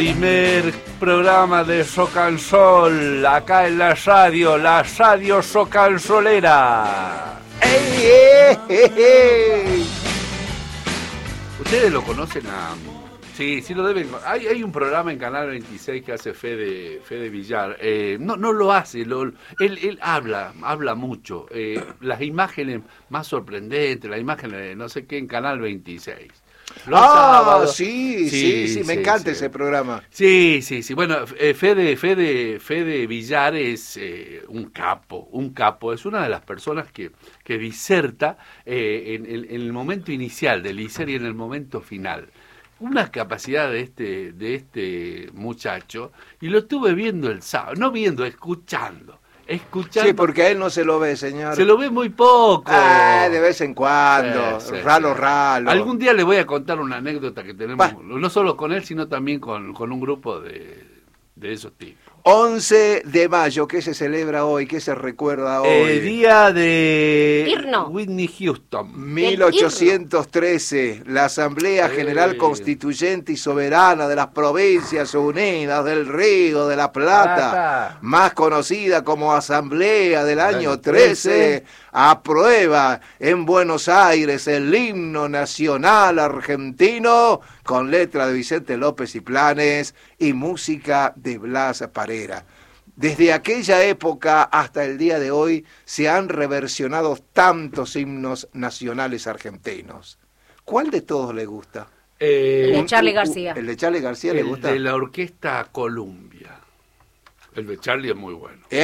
Primer programa de Socansol, acá en la radio Socansolera. ¡Ey! ¿Ustedes lo conocen a...? Sí, sí lo deben. Hay un programa en Canal 26 que hace Fede Villar. No lo hace, él habla mucho. Las imágenes más sorprendentes, las imágenes de no sé qué en Canal 26. Sábados. Sí, me encanta ese programa. Sí. Bueno, Fede Villar es un capo. Es una de las personas que diserta en el momento inicial del ISER y en el momento final. Una capacidad de este muchacho, y lo estuve viendo el sábado, escuchando. Sí, porque a él no se lo ve, señor. Se lo ve muy poco. De vez en cuando, ralo. Algún día le voy a contar una anécdota que tenemos, no solo con él, sino también con un grupo de esos tipos. 11 de mayo, ¿qué se celebra hoy? ¿Qué se recuerda hoy? Día de Irno. Whitney Houston. 1813, la Asamblea General Constituyente y Soberana de las Provincias Unidas del Río de la Plata, más conocida como Asamblea del año 13, aprueba en Buenos Aires el himno nacional argentino con letra de Vicente López y Planes y música de Blas Parera. Desde aquella época hasta el día de hoy se han reversionado tantos himnos nacionales argentinos. ¿Cuál de todos le gusta? El de Charly García. ¿El de Charly García le gusta? El de la Orquesta Columbia. El de Charly es muy bueno.